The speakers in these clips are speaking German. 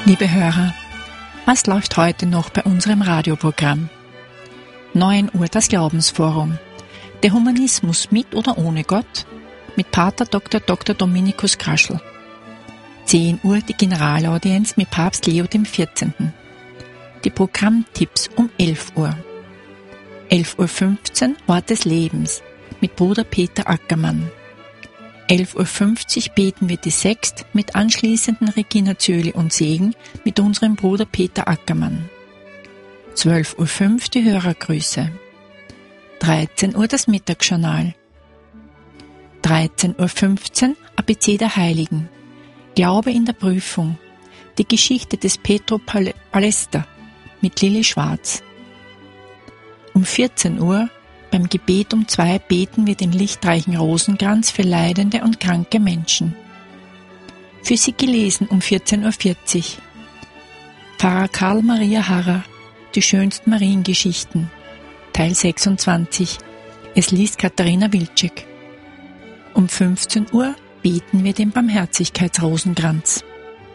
Liebe Hörer, was läuft heute noch bei unserem Radioprogramm? 9 Uhr das Glaubensforum. Der Humanismus mit oder ohne Gott? Mit Pater Dr. Dominikus Kraschl. 10 Uhr die Generalaudienz mit Papst Leo XIV. Die Programmtipps um 11 Uhr. 11.15 Uhr Wort des Lebens mit Bruder Peter Ackermann. 11.50 Uhr beten wir die Sext mit anschließenden Regina Zöli und Segen mit unserem Bruder Peter Ackermann. 12.05 Uhr die Hörergrüße. 13 Uhr das Mittagsjournal. 13.15 Uhr ABC der Heiligen. Glaube in der Prüfung. Die Geschichte des Petro Palesta mit Lilly Schwarz. Um 14 Uhr beim Gebet um 2 beten wir den lichtreichen Rosenkranz für leidende und kranke Menschen. Für Sie gelesen um 14.40 Uhr. Pfarrer Karl Maria Harrer, die schönsten Mariengeschichten, Teil 26. Es liest Katharina Wilczek. Um 15 Uhr beten wir den Barmherzigkeitsrosenkranz.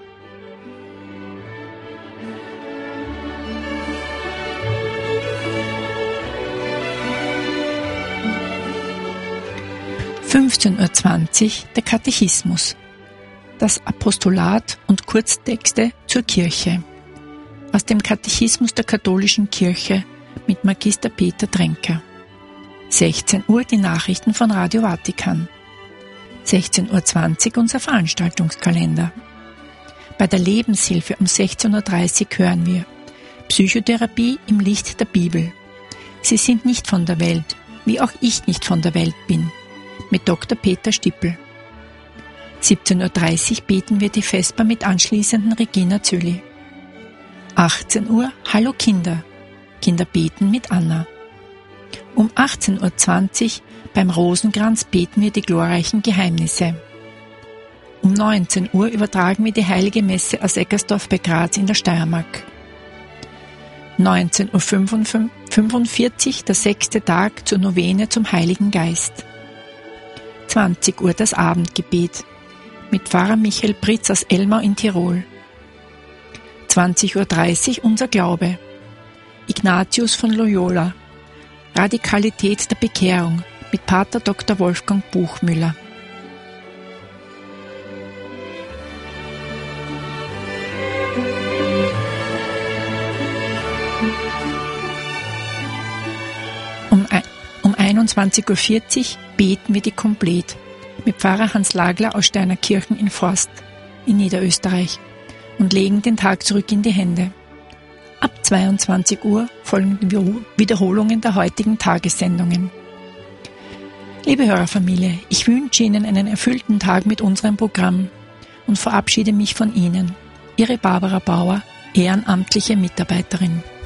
Um 15.20 Uhr der Katechismus, das Apostolat und Kurztexte zur Kirche. Aus dem Katechismus der katholischen Kirche mit Magister Peter Dränker. 16 Uhr die Nachrichten von Radio Vatikan. 16.20 Uhr unser Veranstaltungskalender. Bei der Lebenshilfe um 16.30 Uhr hören wir Psychotherapie im Licht der Bibel. Sie sind nicht von der Welt, wie auch ich nicht von der Welt bin. Mit Dr. Peter Stippel. 17.30 Uhr beten wir die Vesper mit anschließenden Regina Zöli. 18 Uhr Hallo Kinder. Kinder beten mit Anna. Um 18.20 Uhr beim Rosenkranz beten wir die glorreichen Geheimnisse. Um 19 Uhr übertragen wir die Heilige Messe aus Eckersdorf bei Graz in der Steiermark. 19.45 Uhr der 6. Tag zur Novene zum Heiligen Geist. 20 Uhr das Abendgebet mit Pfarrer Michael Pritz aus Elmau in Tirol. 20.30 Uhr unser Glaube. Ignatius von Loyola. Radikalität der Bekehrung mit Pater Dr. Wolfgang Buchmüller. Um 21.40 Uhr beten wir die Komplett mit Pfarrer Hans Lagler aus Steinerkirchen in Forst in Niederösterreich und legen den Tag zurück in die Hände. Ab 22 Uhr folgen die Wiederholungen der heutigen Tagessendungen. Liebe Hörerfamilie, ich wünsche Ihnen einen erfüllten Tag mit unserem Programm und verabschiede mich von Ihnen, Ihre Barbara Bauer, ehrenamtliche Mitarbeiterin.